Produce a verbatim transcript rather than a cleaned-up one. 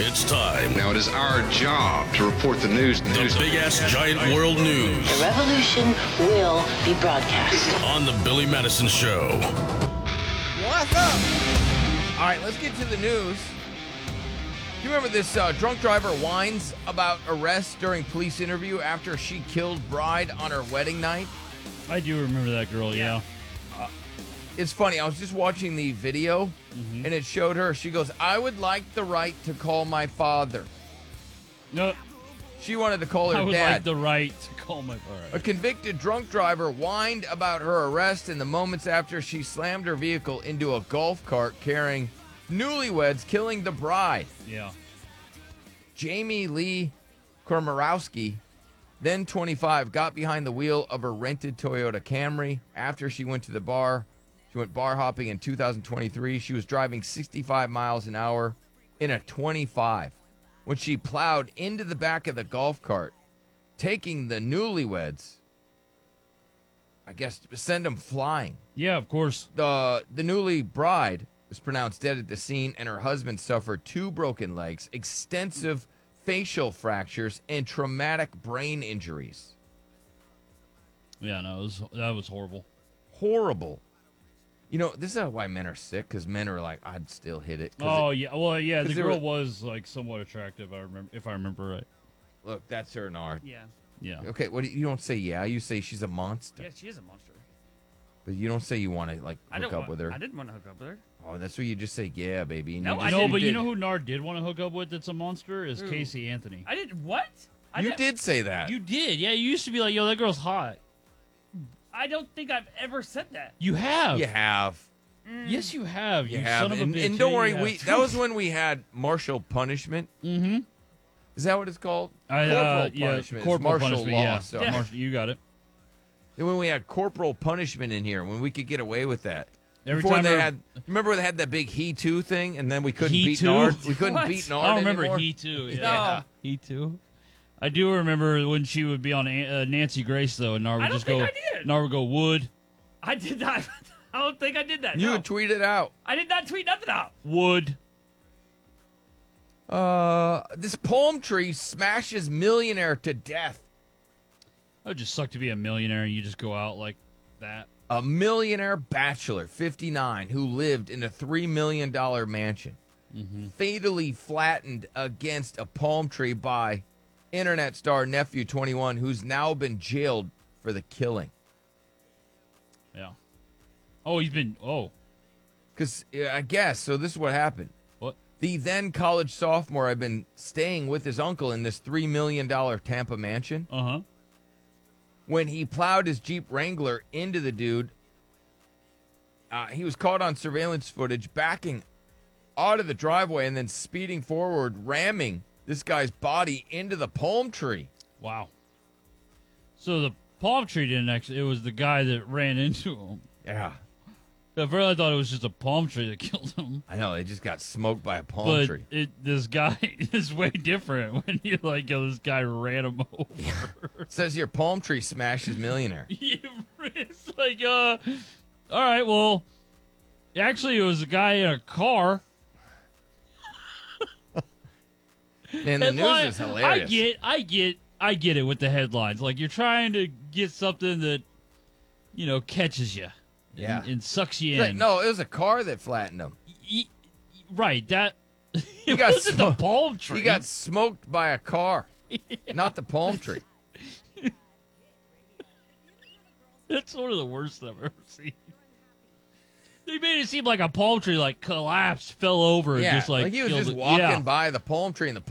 It's time. Now it is our job to report the news. The news. Big ass giant world news. The revolution will be broadcast on the Billy Madison Show. What's up? All right, let's get to the news. Do you remember this uh, drunk driver whines about arrest during police interview after she killed bride on her wedding night? I do remember that girl, yeah. Uh, it's funny. I was just watching the video, mm-hmm. and it showed her. She goes, I would like the right to call my father. No. She wanted to call her I would dad. like the right to call my father. A convicted drunk driver whined about her arrest in the moments after she slammed her vehicle into a golf cart carrying newlyweds, killing the bride. Yeah. Jamie Lee Kormarowski, then twenty-five, got behind the wheel of her rented Toyota Camry after she went to the bar. She went bar hopping in two thousand twenty-three. She was driving sixty-five miles an hour in a twenty-five when she plowed into the back of the golf cart, taking the newlyweds, I guess, to send them flying. Yeah, of course. The, the newly bride was pronounced dead at the scene, and her husband suffered two broken legs, extensive facial fractures, and traumatic brain injuries. Yeah, no, it was, that was horrible. Horrible. You know, this is why men are sick, because men are like, I'd still hit it. Oh, it, yeah. Well, yeah, the girl were, was, like, somewhat attractive, I remember, if I remember right. Look, that's her, Nard. Yeah. Yeah. Okay, what do you, you don't say yeah, you say she's a monster. Yeah, she is a monster. But you don't say you want to, like, I hook don't up want, with her. I didn't want to hook up with her. Oh, that's what you just say, yeah, baby. And No, you I just, No, but did. you know who Nard did want to hook up with that's a monster? Is Who? Casey Anthony. I didn't, what? I You didn't- did say that. You did. Yeah, you used to be like, yo, that girl's hot. I don't think I've ever said that. You have. You have. Mm. Yes, you have. You, You, have. son of a and, bitch. and don't Yeah, worry, you we have. that was when we had martial punishment. Mm-hmm. Is that what it's called? I, corporal uh, yeah, punishment. It's corporal martial punishment, law. yeah. So. Yeah. Martial, you got it. And when we had corporal punishment in here, when we could get away with that. Every Before time they I- had, remember when they had that big He Too thing, and then we couldn't He beat Too? Nard. We couldn't What? beat Nard I don't remember anymore. He Too. Yeah. No. He Too. I do remember when she would be on uh, Nancy Grace, though, and Nar would I don't just think go, I did. Nar would go, would, I did not. I don't think I did that. You no. would tweet it out. I did not tweet nothing out. would. Uh, this palm tree smashes millionaire to death. It would just suck to be a millionaire and you just go out like that. A millionaire bachelor, fifty-nine, who lived in a three million dollars mansion, Mm-hmm. fatally flattened against a palm tree by internet star nephew, twenty-one, who's now been jailed for the killing. Yeah. Oh, he's been, oh. Because I guess, so this is what happened. What? The then college sophomore had been staying with his uncle in this three million dollars Tampa mansion. Uh-huh. When he plowed his Jeep Wrangler into the dude, uh, he was caught on surveillance footage backing out of the driveway and then speeding forward, ramming this guy's body into the palm tree. Wow. So the palm tree didn't actually, it was the guy that ran into him. Yeah, At first I thought it was just a palm tree that killed him. I know. They just got smoked by a palm But tree. it, this guy is way different when you like, yo, this guy ran him over. It says your palm tree smashes millionaire. It's like, uh, all right, well, actually, it was a guy in a car. And the Headline- news is hilarious. I get, I get, I get it with the headlines. Like you're trying to get something that, you know, catches you, Yeah. and, and sucks you It's like, in. no, it was a car that flattened him. Y- right? That it got wasn't the smoked. palm tree. He got smoked by a car, not the palm tree. That's one of the worst I've ever seen. They made it seem like a palm tree like collapsed, fell over, and Yeah, just like, like he was killed just it. walking Yeah. by the palm tree, and the